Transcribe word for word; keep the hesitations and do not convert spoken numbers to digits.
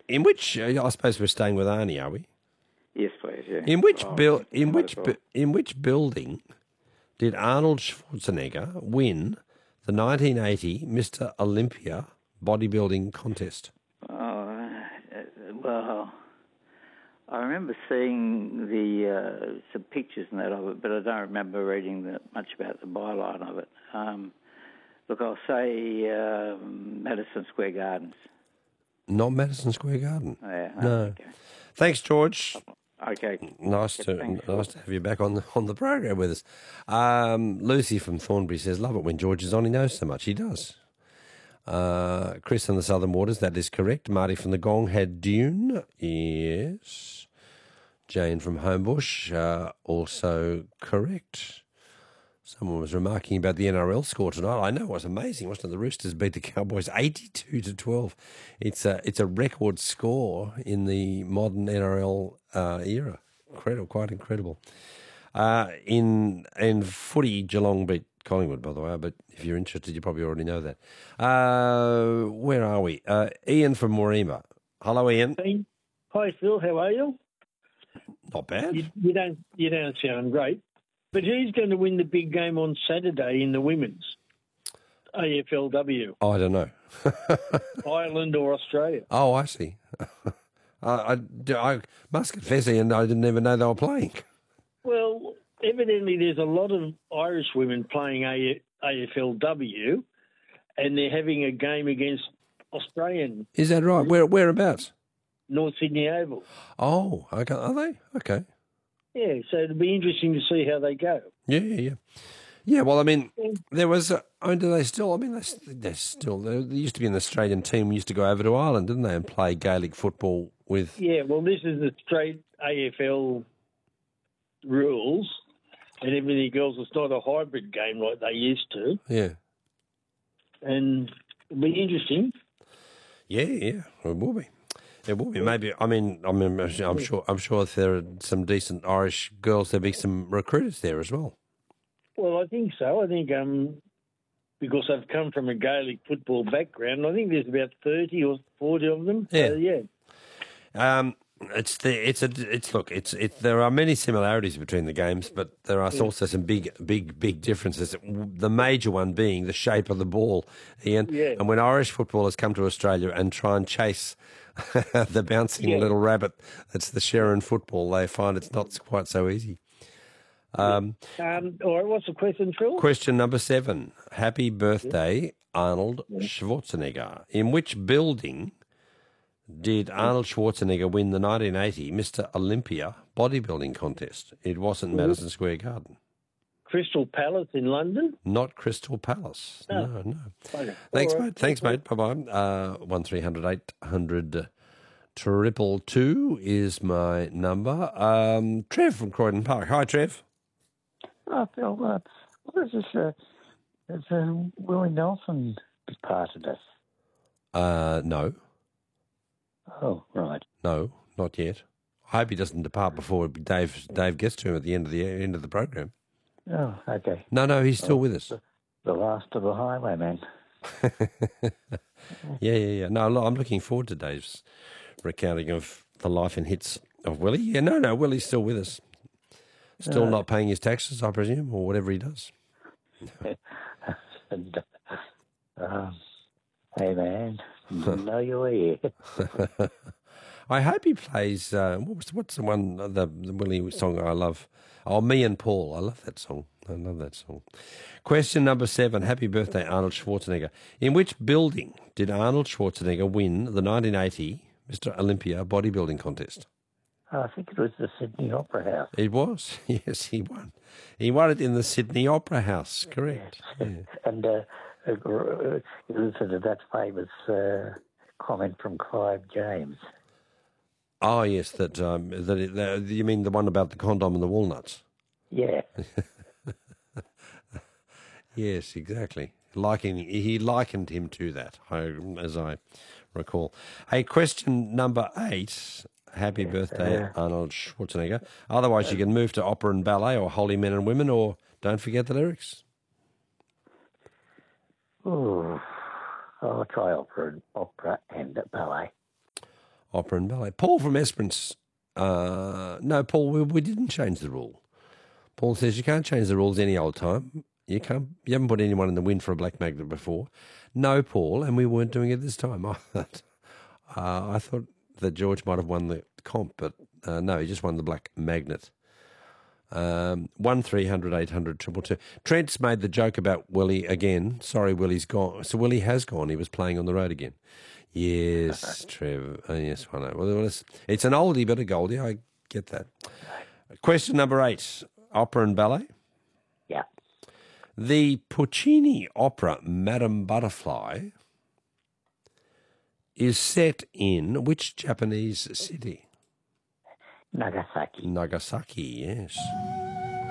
in which, uh, I suppose we're staying with Arnie, are we? Yes, please. Yeah. In which Oh, buil- in might which as well. bu- in which building did Arnold Schwarzenegger win the nineteen eighty Mister Olympia bodybuilding contest? Oh, uh, well, I remember seeing the uh, some pictures and that of it, but I don't remember reading the, much about the byline of it. Um, look, I'll say um, Madison Square Gardens. Not Madison Square Garden. Yeah, No. Okay. Thanks, George. Okay. Nice to Thanks. nice to have you back on the on the program with us. Um, Lucy from Thornbury says, "Love it when George is on. He knows so much. He does." Uh, Chris in the Southern Waters, that is correct. Marty from the Gong had Dune. Yes. Jane from Homebush, uh, also correct. Someone was remarking about the N R L score tonight. I know it was amazing, wasn't it? The Roosters beat the Cowboys eighty-two to twelve. It's a it's a record score in the modern N R L uh, era. Incredible, quite incredible. Uh, in in footy, Geelong beat Collingwood, by the way. But if you're interested, you probably already know that. Uh, where are we? Uh, Ian from Morima. Hello, Ian. Hey. Hi, Phil. How are you? Not bad. You, you don't you don't sound great. But who's going to win the big game on Saturday in the women's A F L W? Oh, I don't know. Ireland or Australia? Oh, I see. I, I, I must confess, Ian, I didn't even know they were playing. Well, evidently there's a lot of Irish women playing A F L W, and they're having a game against Australian. Is that right? Where whereabouts? North Sydney Oval. Oh, okay. Are they? Okay. Yeah, so it'll be interesting to see how they go. Yeah, yeah, yeah. Yeah, well, I mean, there was, uh, I mean, do they still, I mean, they're, they're still, they used to be an Australian team, used to go over to Ireland, didn't they, and play Gaelic football with... Yeah, well, this is the straight A F L rules and everything else. It's not a hybrid game like they used to. Yeah. And it'll be interesting. Yeah, yeah, it will be. It will be. Maybe. I mean, I mean, I'm sure. I'm sure if there are some decent Irish girls, there'll be some recruiters there as well. Well, I think so. I think um, because they've come from a Gaelic football background, I think there's about thirty or forty of them. Yeah, so, yeah. Um, it's the. It's a. It's look. It's. It. There are many similarities between the games, but there are also some big, big, big differences. The major one being the shape of the ball, Ian. Yeah. And when Irish footballers come to Australia and try and chase the bouncing Yeah. little rabbit that's the Sharon football, they find it's not quite so easy. Um, Um, all right, what's the question, Phil? question number seven. Happy birthday, Arnold Schwarzenegger. In which building did Arnold Schwarzenegger win the nineteen eighty Mister Olympia bodybuilding contest? It wasn't Madison Square Garden. Crystal Palace in London? Not Crystal Palace. No. No, no. Okay. Thanks, All right. mate. Thanks, mate. Bye-bye. Uh, one three hundred eight hundred triple two is my number. Um, Trev from Croydon Park. Hi, Trev. Oh, Phil, uh, what is this? Uh, is uh, Willie Nelson part of this? Uh, no. Oh, right. No, not yet. I hope he doesn't depart before Dave Dave gets to him at the end of the end of the program. Oh, okay. No, no, he's still Oh, with us. The, the last of the highwaymen. Yeah, yeah, yeah. No, look, I'm looking forward to Dave's recounting of the life and hits of Willie. Yeah, no, no, Willie's still with us. Still Uh, not paying his taxes, I presume, or whatever he does. and, uh, um, hey, man, know you're here. I hope he plays. Uh, what's what's the one the, the Willie song I love? Oh, Me and Paul. I love that song. I love that song. Question number seven. Happy birthday, Arnold Schwarzenegger. In which building did Arnold Schwarzenegger win the nineteen eighty Mister Olympia bodybuilding contest? I think it was the Sydney Opera House. It was. Yes, he won. He won it in the Sydney Opera House. Correct. Yeah. And uh, uh, you listen to that famous uh, comment from Clive James. Oh yes, that um, that, it, that you mean the one about the condom and the walnuts? Yeah. Yes, exactly. Liking he likened him to that, I, as I recall. Hey, question number eight. Happy birthday, Arnold Schwarzenegger. Otherwise, you can move to opera and ballet, or Holy Men and Women, or don't forget the lyrics. Ooh, I'll try opera, opera and ballet. Opera and ballet. Paul from Esperance. Uh, no, Paul, we, we didn't change the rule. Paul says you can't change the rules any old time. You can't. You haven't put anyone in the win for a black magnet before. No, Paul, and we weren't doing it this time. I thought, uh, I thought that George might have won the comp, but uh, no, he just won the black magnet. Um, one three hundred eight hundred triple two. Trent's made the joke about Willie again. Sorry, Willie's gone. So Willie has gone. He was playing on the road again. Yes, Trev. Uh, yes, I know. Well, it's, it's an oldie but a goldie. I get that. Question number eight. Opera and ballet. Yeah. The Puccini opera Madame Butterfly is set in which Japanese city? Nagasaki. Nagasaki, yes.